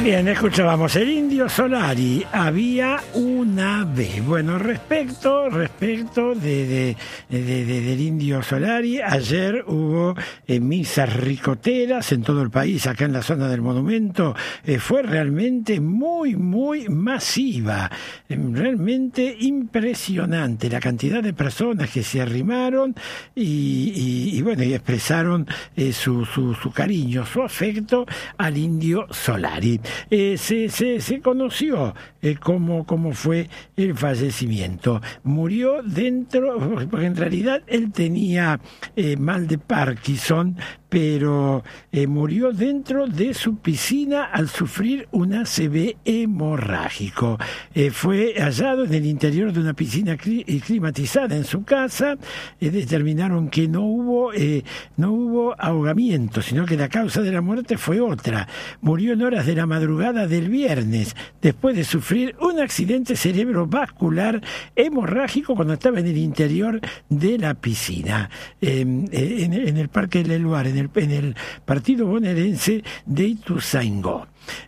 Bien, escuchábamos el Indio Solari, había una vez. Bueno, respecto del Indio Solari, ayer hubo misas ricoteras en todo el país, acá en la zona del monumento. Fue realmente muy masiva, realmente impresionante la cantidad de personas que se arrimaron y bueno, y expresaron su cariño, su afecto al Indio Solari. Se conoció cómo fue el fallecimiento. Murió dentro, porque en realidad él tenía mal de Parkinson, pero murió dentro de su piscina al sufrir un ACV hemorrágico. Fue hallado en el interior de una piscina climatizada en su casa. Determinaron que no hubo ahogamiento, sino que la causa de la muerte fue otra. Murió en horas de la madrugada del viernes, después de sufrir un accidente cerebrovascular hemorrágico cuando estaba en el interior de la piscina, en el Parque del Eluar, en el partido bonaerense de Ituzaingó.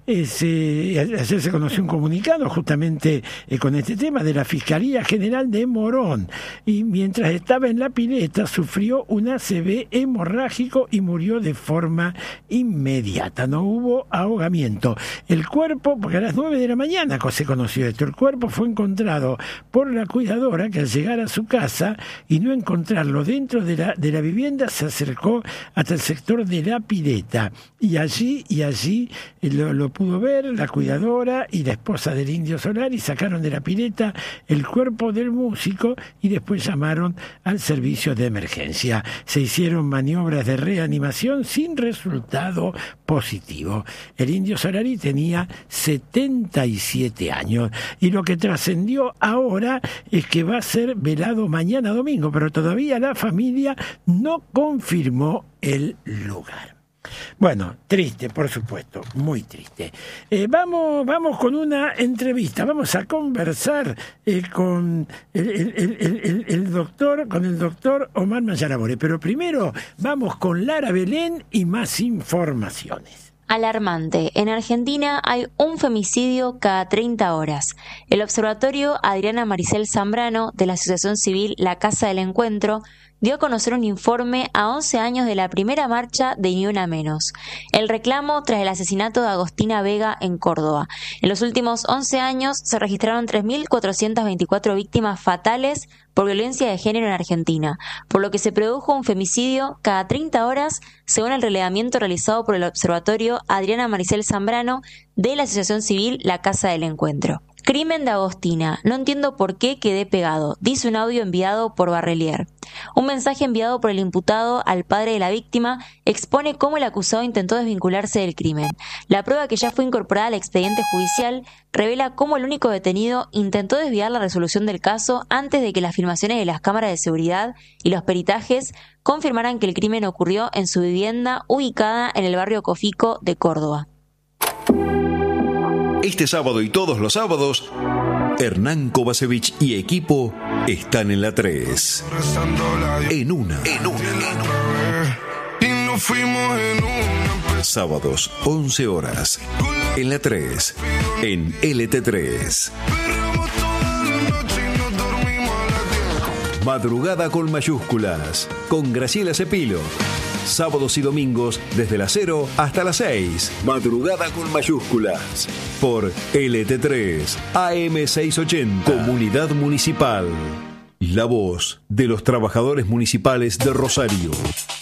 Ayer se conoció un comunicado justamente con este tema de la Fiscalía General de Morón, y mientras estaba en la pileta sufrió un ACV hemorrágico y murió de forma inmediata. No hubo ahogamiento. El cuerpo, porque a las 9 de la mañana se conoció esto, el cuerpo fue encontrado por la cuidadora que al llegar a su casa y no encontrarlo dentro de la vivienda se acercó hasta el sector de la pileta y allí lo pudo ver la cuidadora y la esposa del Indio Solari. Sacaron de la pileta el cuerpo del músico y después llamaron al servicio de emergencia. Se hicieron maniobras de reanimación sin resultado positivo. El Indio Solari tenía 77 años y lo que trascendió ahora es que va a ser velado mañana domingo, pero todavía la familia no confirmó el lugar. Bueno, triste, por supuesto, muy triste. Vamos con una entrevista, vamos a conversar con el doctor Omar Mangiarabore, pero primero vamos con Lara Belén y más informaciones. Alarmante. En Argentina hay un femicidio cada 30 horas. El Observatorio Adriana Maricel Zambrano de la Asociación Civil La Casa del Encuentro dio a conocer un informe a 11 años de la primera marcha de Ni Una Menos. El reclamo tras el asesinato de Agostina Vega en Córdoba. En los últimos 11 años se registraron 3.424 víctimas fatales por violencia de género en Argentina, por lo que se produjo un femicidio cada 30 horas, según el relevamiento realizado por el Observatorio Adriana Maricel Zambrano de la Asociación Civil La Casa del Encuentro. Crimen de Agostina. No entiendo por qué quedé pegado, dice un audio enviado por Barrelier. Un mensaje enviado por el imputado al padre de la víctima expone cómo el acusado intentó desvincularse del crimen. La prueba que ya fue incorporada al expediente judicial revela cómo el único detenido intentó desviar la resolución del caso antes de que las filmaciones de las cámaras de seguridad y los peritajes confirmaran que el crimen ocurrió en su vivienda ubicada en el barrio Cofico de Córdoba. Este sábado y todos los sábados, Hernán Kovacevic y equipo están en la 3. En una. Sábados, 11 horas. En la 3. En LT3. Madrugada con mayúsculas. Con Graciela Cepilo. Sábados y domingos desde las 0 hasta las 6. Madrugada con mayúsculas. Por LT3 AM680. Comunidad Municipal. La voz de los trabajadores municipales de Rosario.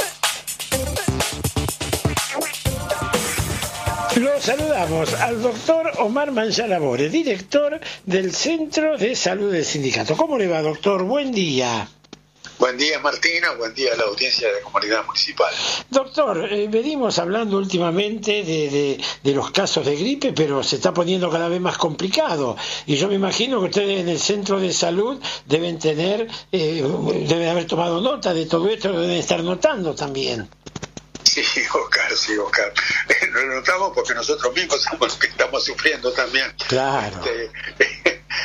Lo saludamos al doctor Omar Mangiarabore, director del Centro de Salud del Sindicato. ¿Cómo le va, doctor? Buen día. Buen día, Martina, buen día a la audiencia de la comunidad municipal. Doctor, venimos hablando últimamente de los casos de gripe, pero se está poniendo cada vez más complicado. Y yo me imagino que ustedes en el centro de salud deben deben haber tomado nota de todo esto, lo deben estar notando también. Sí, Oscar. Lo notamos porque nosotros mismos somos los que estamos sufriendo también. Claro.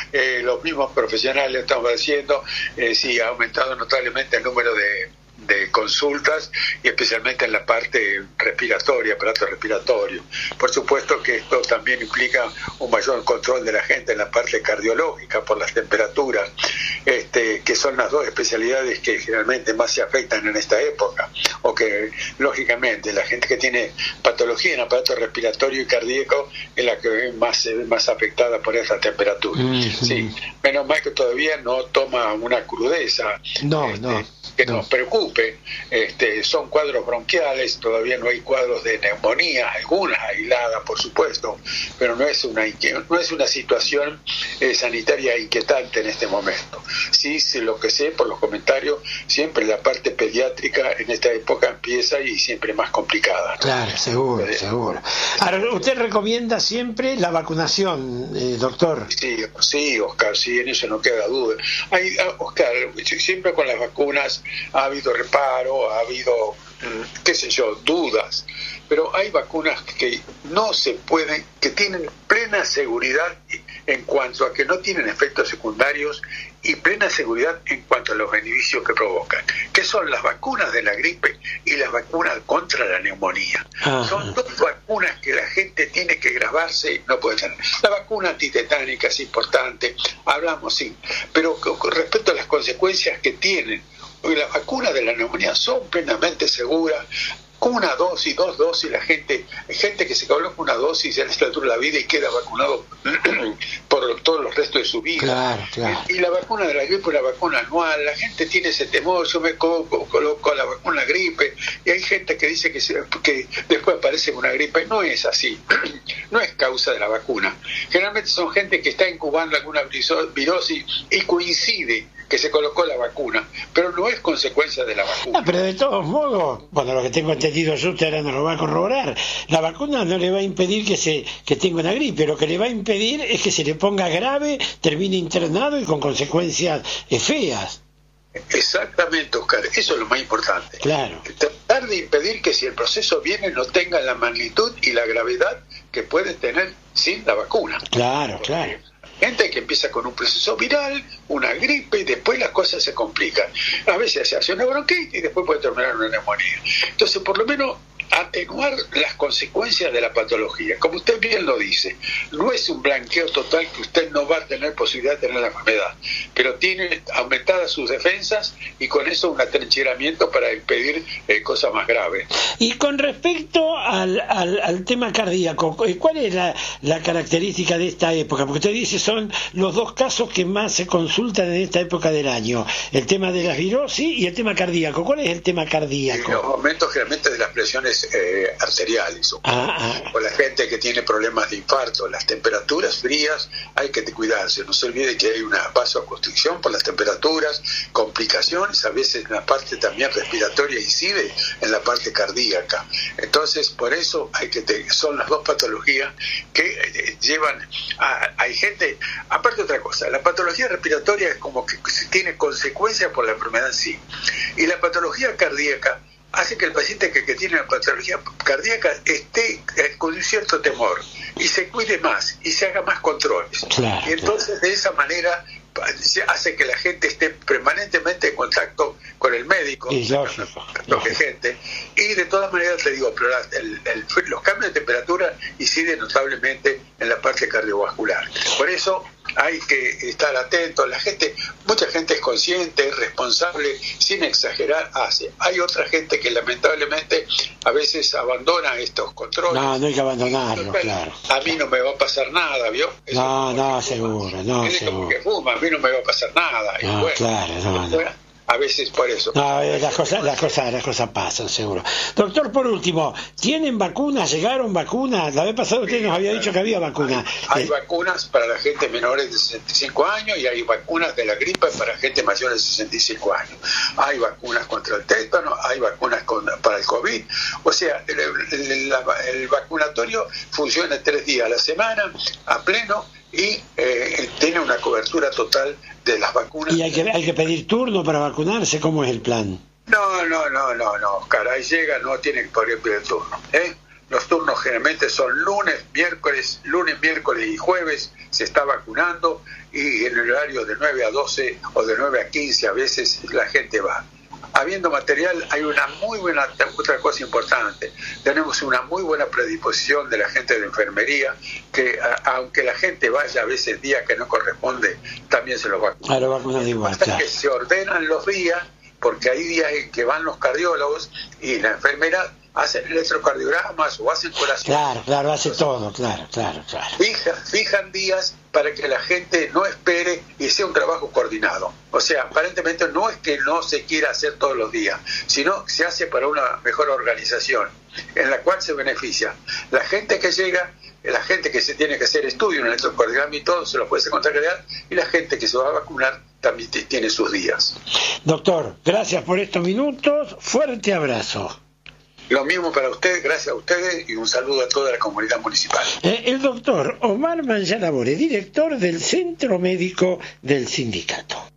Los mismos profesionales estamos haciendo, sí, ha aumentado notablemente el número de consultas, y especialmente en la parte respiratoria, aparato respiratorio. Por supuesto que esto también implica un mayor control de la gente en la parte cardiológica por las temperaturas, que son las dos especialidades que generalmente más se afectan en esta época, o que lógicamente la gente que tiene patología en aparato respiratorio y cardíaco es la que es más afectada por esa temperatura. Sí, menos mal que todavía no toma una crudeza que nos preocupe. Son cuadros bronquiales, todavía no hay cuadros de neumonía, algunas aisladas por supuesto, pero no es una situación sanitaria inquietante en este momento. Sí, lo que sé por los comentarios, siempre la parte pediátrica en esta época empieza y siempre más complicada. Claro, seguro. Ahora, ¿usted recomienda siempre la vacunación, doctor? Sí, Oscar, sí, en eso no queda duda. Oscar, siempre con las vacunas ha habido reparo, ha habido, dudas, pero hay vacunas que no se pueden, que tienen plena seguridad en cuanto a que no tienen efectos secundarios y plena seguridad en cuanto a los beneficios que provocan, que son las vacunas de la gripe y las vacunas contra la neumonía. Son dos vacunas que la gente tiene que grabarse y no puede tener. La vacuna antitetánica es importante, hablamos sí, pero con respecto a las consecuencias que tienen, las vacunas de la neumonía son plenamente seguras. Con una dosis, 2 dosis, hay gente que se coloca una dosis en la altura de la vida y queda vacunado por todos los restos de su vida. Claro. Y la vacuna de la gripe es una vacuna anual. La gente tiene ese temor, yo me coloco la vacuna gripe, y hay gente que dice que después aparece una gripe. No es así, no es causa de la vacuna. Generalmente son gente que está incubando alguna virosis y coincide que se colocó la vacuna, pero no es consecuencia de la vacuna. Pero de todos modos, bueno, lo que tengo entendido yo, usted ahora no lo va a corroborar, la vacuna no le va a impedir que tenga una gripe, lo que le va a impedir es que se le ponga grave, termine internado y con consecuencias feas. Exactamente, Oscar, eso es lo más importante. Claro. Tratar de impedir que si el proceso viene no tenga la magnitud y la gravedad que puede tener sin la vacuna. Claro. Gente que empieza con un proceso viral, una gripe, y después las cosas se complican. A veces se hace una bronquitis y después puede terminar en una neumonía. Entonces, por lo menos, atenuar las consecuencias de la patología. Como usted bien lo dice, no es un blanqueo total que usted no va a tener posibilidad de tener la enfermedad, pero tiene aumentadas sus defensas y con eso un atrincheramiento para impedir cosas más graves. Y con respecto al tema cardíaco, ¿cuál es la característica de esta época? Porque usted dice son los dos casos que más se consultan en esta época del año, el tema de las virosis y el tema cardíaco. ¿Cuál es el tema cardíaco? Los aumentos generalmente de las presiones arteriales o la gente que tiene problemas de infarto, las temperaturas frías, hay que cuidarse. No se olvide que hay una vasoconstricción por las temperaturas, complicaciones, a veces en la parte también respiratoria incide en la parte cardíaca. Entonces, por eso son las dos patologías que llevan hay gente, aparte otra cosa, la patología respiratoria es como que tiene consecuencias por la enfermedad en sí, y la patología cardíaca hace que el paciente que tiene una patología cardíaca esté con un cierto temor y se cuide más y se haga más controles. Y entonces de esa manera hace que la gente esté permanentemente en contacto con el médico, y de todas maneras te digo, pero los cambios de temperatura inciden notablemente en la parte cardiovascular. Por eso hay que estar atento. Mucha gente es consciente, es responsable, sin exagerar hace. Hay otra gente que lamentablemente a veces abandona estos controles. No hay que abandonarlo, claro. A mí no me va a pasar nada, ¿vio? Seguro. Como que fuma, a mí no me va a pasar nada. A veces por eso. Las cosas pasan, seguro. Doctor, por último, ¿tienen vacunas? ¿Llegaron vacunas? La vez pasada usted nos había dicho que había vacunas. Hay vacunas para la gente menores de 65 años y hay vacunas de la gripe para gente mayor de 65 años. Hay vacunas contra el tétano, hay vacunas para el COVID. O sea, el vacunatorio funciona 3 días a la semana, a pleno, y tiene una cobertura total de las vacunas. ¿Y hay que pedir turno para vacunarse? ¿Cómo es el plan? No, Oscar, ahí llega, no tienen que pedir turno. Los turnos generalmente son lunes, miércoles y jueves se está vacunando, y en el horario de 9 a 12 o de 9 a 15 a veces la gente va. habiendo material, hay una muy buena, otra cosa importante, tenemos una muy buena predisposición de la gente de enfermería, que aunque la gente vaya a veces días que no corresponde, también se los vacuna. Lo vacunan igual, claro. Que se ordenan los días, porque hay días en que van los cardiólogos y la enfermera hacen electrocardiogramas o hacen curación. Claro, hace todo, claro. Fijan días para que la gente no espere y sea un trabajo coordinado. O sea, aparentemente no es que no se quiera hacer todos los días, sino que se hace para una mejor organización, en la cual se beneficia la gente que llega, la gente que se tiene que hacer estudio en electrocardiograma y todo, se lo puede contrarrear, y la gente que se va a vacunar también tiene sus días. Doctor, gracias por estos minutos, fuerte abrazo. Lo mismo para ustedes, gracias a ustedes y un saludo a toda la comunidad municipal. El doctor Omar Mangialabore, director del Centro Médico del Sindicato.